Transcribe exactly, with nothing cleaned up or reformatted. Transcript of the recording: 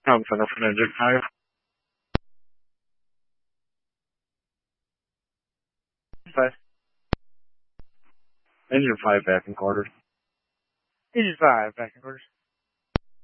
I'm from Engine five. Five. Engine five back in quarters. Engine five back in quarters.